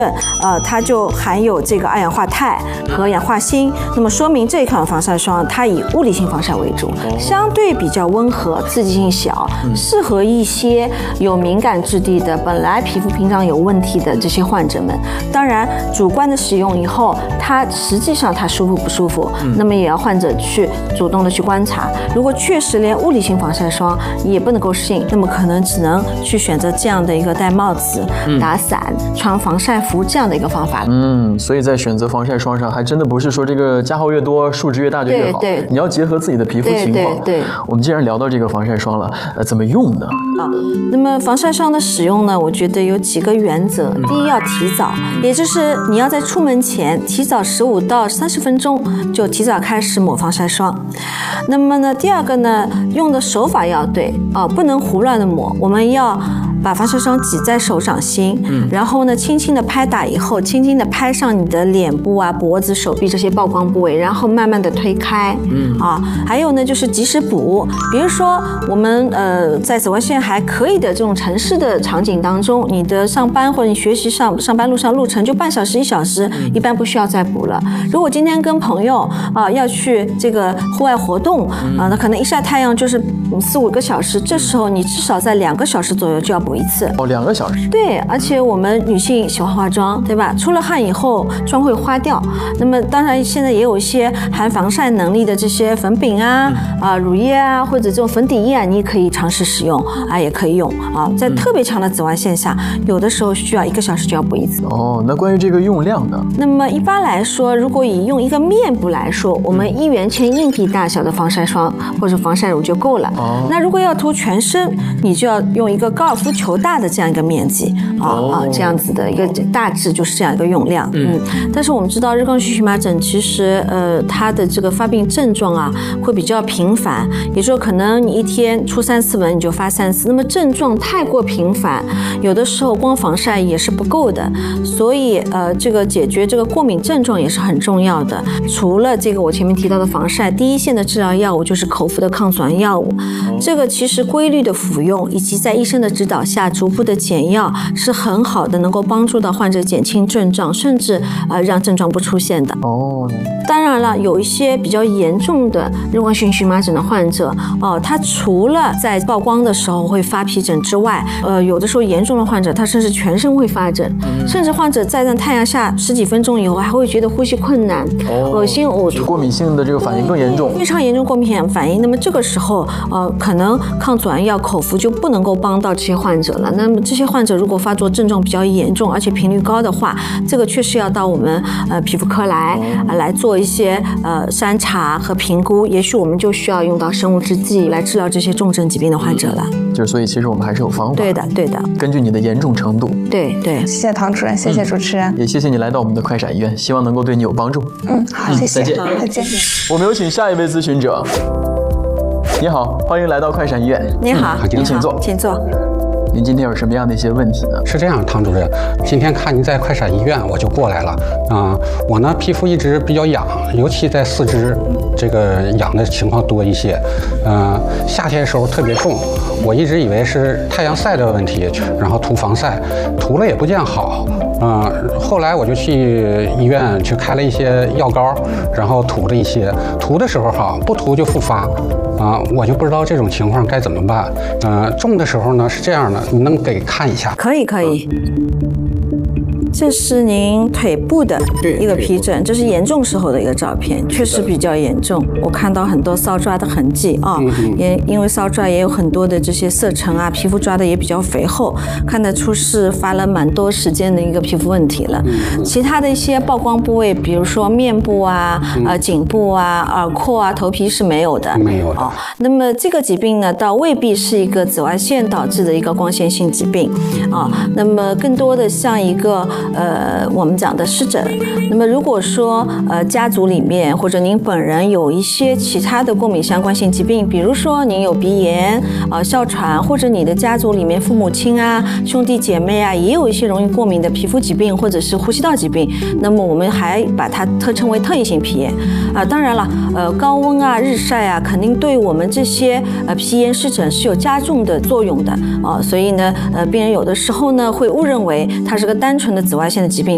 它就含有这个二氧化钛和氧化锌，那么说明这一款防晒霜它以物理性防晒为主，相对比较温和，刺激性小，适合一些有敏感质地的，本来皮肤屏障有问题的这些患者们。当然，主观的使用以后，它实际上它舒服不舒服，那么也要患者去主动的去观察。如果确实连物理性防晒霜也不能够适应，那么可能只能去选择这样的一个戴帽子、打伞、穿防晒服这样的一个方法。 所以在选择防晒霜上，还真的不是说这个加号越多，数值越大就越好。 对， 你要结合自己的皮肤情况。 对， 我们既然聊到这个防晒霜了，怎么用呢？ 那么防晒霜的使用呢，我觉得有几个原则。第一，要提早，也就是你要在出门前提早15到30分钟就提早开始抹防晒霜。那么呢，第二个呢，用的手法要对不能胡乱的抹，我们要把防晒霜挤在手掌心，然后呢，轻轻的拍打以后，轻轻的拍上你的脸部啊、脖子、手臂这些曝光部位，然后慢慢的推开。还有呢，就是及时补，比如说我们在紫外线还可以的这种城市的场景当中，你的上班或者你学习上班路上路程就半小时1小时，一般不需要再补了。如果今天跟朋友要去这个户外活动那可能一晒太阳就是4、5个小时，这时候你至少在2个小时左右就要补一次。 2个小时。 对，而且我们女性喜欢化妆，对吧？出了汗以后妆会花掉，那么当然现在也有一些含防晒能力的这些粉饼乳液或者这种粉底液你也可以尝试使用也可以用在特别强的紫外线下，有的时候需要1个小时就要补一次。 那关于这个用量呢？ 那么一般来说，如果以用一个面部来说，我们1元钱硬币大小的防晒霜或者防晒乳就够了。那如果要涂全身，你就要用一个高尔夫球大的这样一个面积这样子的一个大致就是这样一个用量。但是我们知道日光性荨麻疹其实它的这个发病症状会比较频繁，也就是说可能你一天出3、4纹你就发3次，那么症状太过频繁，有的时候光防晒也是不够的，所以这个解决这个过敏症状也是很重要的。除了这个我前面提到的防晒，第一线的治疗药物就是口服的抗组胺药物，这个其实规律的服用以及在医生的指导下逐步的减药是很好的，能够帮助到患者减轻症状，甚至让症状不出现的。当然了，有一些比较严重的日光性荨麻疹的患者他除了在曝光的时候会发皮疹之外，有的时候严重的患者他甚至全身会发疹，甚至患者在太阳下10几分钟以后还会觉得呼吸困难、恶心、呕吐， 过敏性的这个反应更严重， 非常严重过敏性反应。那么这个时候可能抗组胺药口服就不能够帮到这些患者了。那么这些患者如果发作症状比较严重，而且频率高的话，这个确实要到我们皮肤科来做一些筛查和评估，也许我们就需要用到生物制剂来治疗这些重症疾病的患者了。 所以其实我们还是有方法。 对的， 根据你的严重程度。 对。 谢谢唐主任，谢谢主持人， 也谢谢你来到我们的快闪医院，希望能够对你有帮助。 好，谢谢，再见。 我们有请下一位咨询者。你好，欢迎来到快闪医院。 你好， 您请坐， 请坐。 您今天有什么样的一些问题呢？ 是这样，唐主任，今天看您在快闪医院，我就过来了。我呢皮肤一直比较痒，尤其在四肢这个痒的情况多一些。夏天的时候特别重，我一直以为是太阳晒的问题，然后涂防晒，涂了也不见好。后来我就去医院去开了一些药膏，然后涂了一些，涂的时候好，不涂就复发。我就不知道这种情况该怎么办。重的时候呢是这样的，你能给看一下？ 可以。这是您腿部的一个皮疹，这是严重时候的一个照片，确实比较严重。我看到很多搔抓的痕迹也因为搔抓也有很多的这些色沉皮肤抓的也比较肥厚，看得出是发了蛮多时间的一个皮肤问题了。其他的一些曝光部位，比如说面部颈部耳廓头皮是没有的。那么这个疾病呢，倒未必是一个紫外线导致的一个光线性疾病那么更多的像一个我们讲的湿疹。那么如果说家族里面或者您本人有一些其他的过敏相关性疾病，比如说您有鼻炎哮喘，或者你的家族里面父母亲兄弟姐妹也有一些容易过敏的皮肤疾病或者是呼吸道疾病，那么我们还把它特称为特异性皮炎当然了高温日晒肯定对我们这些皮炎湿疹是有加重的作用的所以呢病人有的时候呢会误认为它是个单纯的紫外线的疾病。